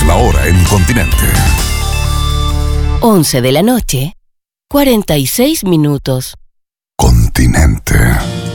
La hora en Continente. 11 de la noche, 46 minutos. Continente.